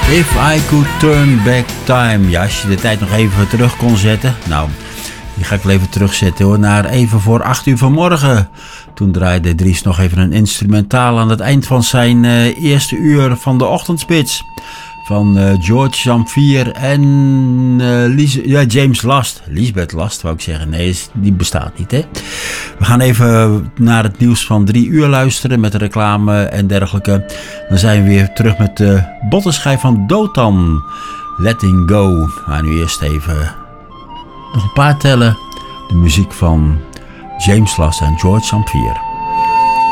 If I Could Turn Back Time. Ja, als je de tijd nog even terug kon zetten. Nou, die ga ik wel even terugzetten hoor. Naar even voor 8 uur vanmorgen. Toen draaide Dries nog even een instrumentaal aan het eind van zijn eerste uur van de ochtendspits. Van George Zamfir en James Last. Lisbeth Last wou ik zeggen. Nee, die bestaat niet hè. We gaan even naar het nieuws van 3 uur luisteren met de reclame en dergelijke. Dan zijn we weer terug met de bottenschijf van Dotan. Letting Go. Maar nu eerst even nog een paar tellen. De muziek van James Last en George Zamfir.